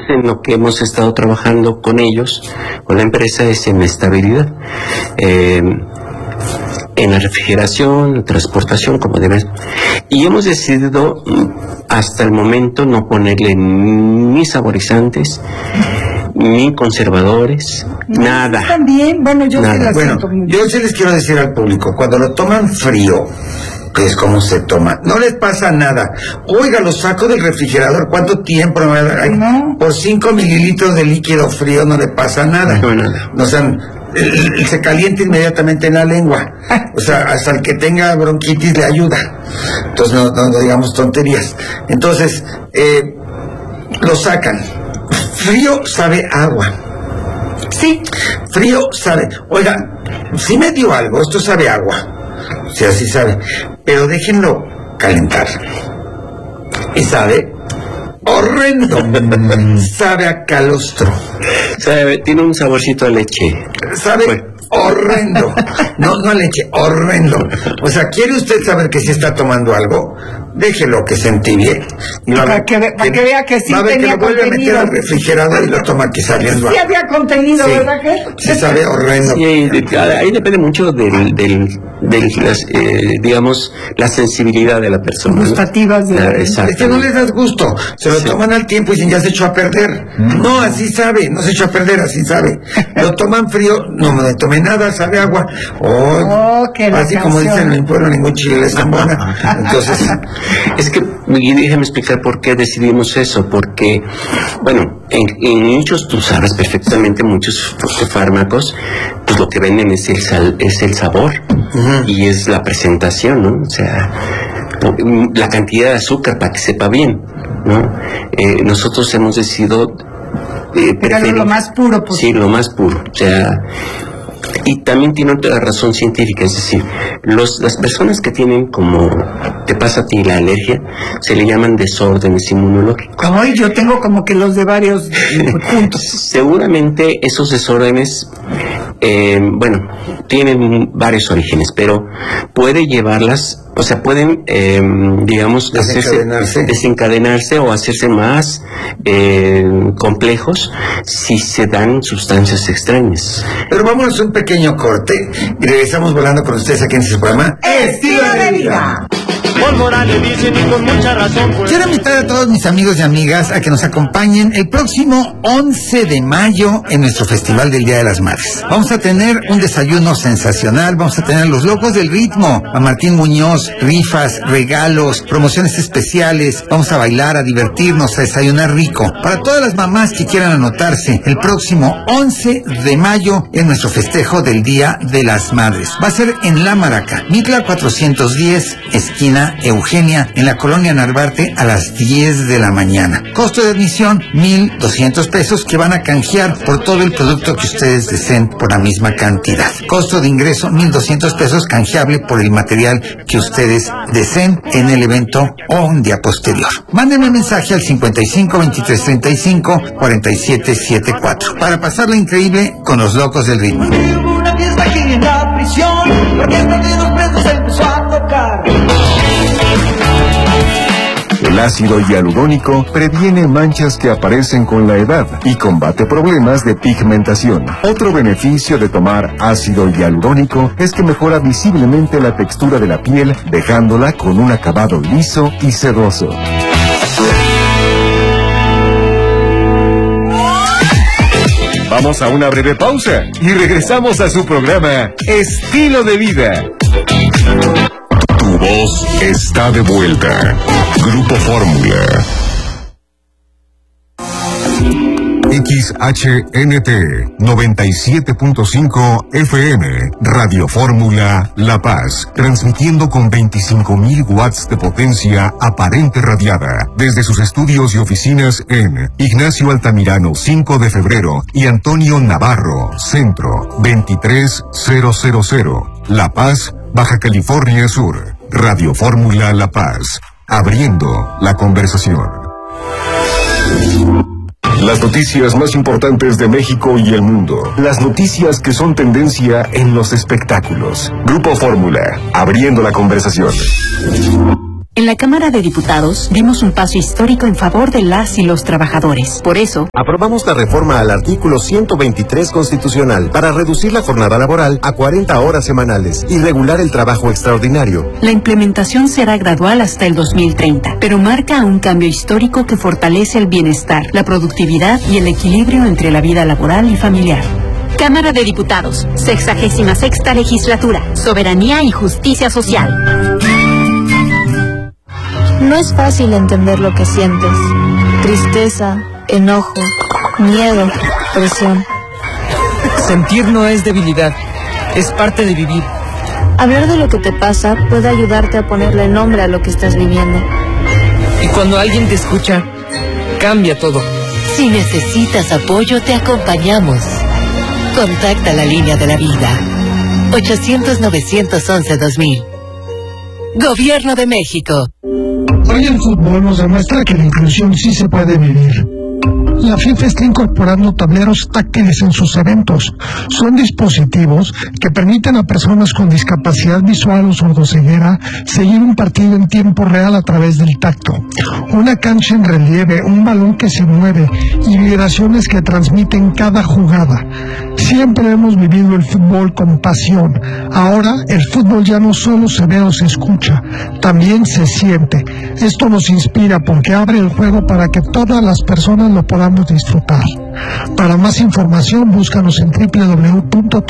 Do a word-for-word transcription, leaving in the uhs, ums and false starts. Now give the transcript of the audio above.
en lo que hemos estado trabajando con ellos, con la empresa, es en estabilidad. Eh, en la refrigeración, la transportación, como debes. Y hemos decidido hasta el momento no ponerle ni saborizantes, ni conservadores, no, nada. También, bueno, yo nada. Se bueno, yo sí les quiero decir al público, cuando lo toman frío, que es como se toma, no les pasa nada. Oiga, lo saco del refrigerador, ¿cuánto tiempo? No. Por cinco mililitros de líquido frío no le pasa nada. No, nada. O sea, el, el, se calienta inmediatamente en la lengua. O sea, hasta el que tenga bronquitis le ayuda. Entonces, no, no, no digamos tonterías. Entonces, eh, lo sacan. Frío sabe agua. Sí. Frío sabe. Oiga, si me dio algo, esto sabe agua. O sea, sí sabe. Pero déjenlo calentar. Y sabe horrendo. Sabe a calostro. Sabe, tiene un saborcito a leche. Sabe pues. horrendo. No, no a leche, horrendo. O sea, ¿quiere usted saber que si está tomando algo? Déjelo que se entibie. Y para, ver, que, ve, para que, que vea que sí tenía que lo vuelve contenido. A meter al refrigerador y lo toma que saliendo. Sí había contenido, sí, ¿verdad que? Sí sabe horrendo. Sí, ahí depende mucho del, del, del las, eh, digamos, la sensibilidad de la persona. Gustativas de la... Es que no les das gusto. Se lo sí. toman al tiempo y dicen, ya se echó a perder. Mm. No, así sabe, no se echó a perder, así sabe. Lo toman frío, no me tomé nada, sabe agua. Oh, oh qué así como dicen en mi pueblo, ningún chile les embona. Entonces... Es que, y déjame explicar por qué decidimos eso, porque, bueno, en, en muchos, tú sabes perfectamente, muchos fármacos, pues lo que venden es el, sal, es el sabor, uh-huh. y es la presentación, ¿no? O sea, la cantidad de azúcar para que sepa bien, ¿no? Eh, nosotros hemos decidido... Eh, preferir, lo más puro posible. Sí, lo más puro, o sea... Y también tiene otra razón científica, es decir, los, las personas que tienen, como te pasa a ti la alergia, se le llaman desórdenes inmunológicos. Ay, yo tengo como que los de varios puntos. Seguramente esos desórdenes, eh, bueno, tienen varios orígenes, pero puede llevarlas, o sea, pueden, eh, digamos, desencadenarse. Hacerse, desencadenarse o hacerse más eh, complejos si se dan sustancias extrañas. Pero vámonos a un pequeño corte y regresamos volando con ustedes aquí en este programa Estilo de Vida. Por Morales dicen y con mucha razón pues. Quiero invitar a todos mis amigos y amigas a que nos acompañen el próximo once de mayo en nuestro Festival del Día de las Madres. Vamos a tener un desayuno sensacional, vamos a tener los locos del ritmo, a Martín Muñoz, rifas, regalos, promociones especiales, vamos a bailar, a divertirnos, a desayunar rico. Para todas las mamás que quieran anotarse, el próximo once de mayo en nuestro festejo del Día de las Madres. Va a ser en La Maraca, Mitla cuatrocientos diez, esquina Eugenia, en la colonia Narvarte, a las diez de la mañana. Costo de admisión, mil doscientos pesos, que van a canjear por todo el producto que ustedes deseen por la misma cantidad. Costo de ingreso, mil doscientos pesos, canjeable por el material que ustedes deseen en el evento o un día posterior. Mándenme mensaje al cincuenta y cinco, veintitrés, treinta y cinco, cuarenta y siete setenta y cuatro para pasarla increíble con los locos del ritmo. Hubo una fiesta aquí en la prisión, la orquesta de los presos empezó a tocar. El ácido hialurónico previene manchas que aparecen con la edad y combate problemas de pigmentación. Otro beneficio de tomar ácido hialurónico es que mejora visiblemente la textura de la piel, dejándola con un acabado liso y sedoso. Vamos a una breve pausa y regresamos a su programa Estilo de Vida. Tu voz está de vuelta. Grupo Fórmula. X H N T noventa y siete punto cinco F M, Radio Fórmula La Paz, transmitiendo con veinticinco mil watts de potencia aparente radiada, desde sus estudios y oficinas en Ignacio Altamirano cinco de febrero y Antonio Navarro, Centro veintitrés mil, La Paz, Baja California Sur. Radio Fórmula La Paz, abriendo la conversación. Las noticias más importantes de México y el mundo. Las noticias que son tendencia en los espectáculos. Grupo Fórmula, abriendo la conversación. En la Cámara de Diputados dimos un paso histórico en favor de las y los trabajadores. Por eso, aprobamos la reforma al artículo ciento veintitrés constitucional para reducir la jornada laboral a cuarenta horas semanales y regular el trabajo extraordinario. La implementación será gradual hasta el dos mil treinta, pero marca un cambio histórico que fortalece el bienestar, la productividad y el equilibrio entre la vida laboral y familiar. Cámara de Diputados, sexagésima sexta legislatura, soberanía y justicia social. No es fácil entender lo que sientes. Tristeza, enojo, miedo, presión. Sentir no es debilidad, es parte de vivir. Hablar de lo que te pasa puede ayudarte a ponerle nombre a lo que estás viviendo. Y cuando alguien te escucha, cambia todo. Si necesitas apoyo, te acompañamos. Contacta la línea de la vida. ochocientos, novecientos once, dos mil. Gobierno de México. Hoy el fútbol nos demuestra que la inclusión sí se puede vivir. La FIFA está incorporando tableros táctiles en sus eventos. Son dispositivos que permiten a personas con discapacidad visual o sordoceguera seguir un partido en tiempo real a través del tacto. Una cancha en relieve, un balón que se mueve y vibraciones que transmiten cada jugada. Siempre hemos vivido el fútbol con pasión. Ahora el fútbol ya no solo se ve o se escucha, también se siente. Esto nos inspira porque abre el juego para que todas las personas lo podamos disfrutar. Para más información, búscanos en doble u doble u doble u punto